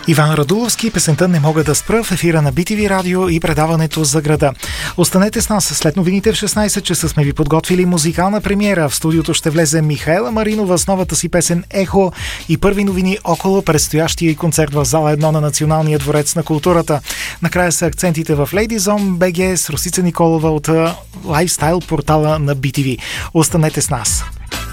Иван Радуловски, песента "Не мога да спра" в ефира на BTV Радио и предаването "За града". Останете с нас. След новините в 16 часа сме ви подготвили музикална премиера. В студиото ще влезе Михаела Маринова с новата си песен "Ехо" и първи новини около предстоящия концерт в зала 1 на Националния дворец на културата. Накрая са акцентите в Ladies on BG с Росица Николова от лайфстайл портала на BTV. Останете с нас.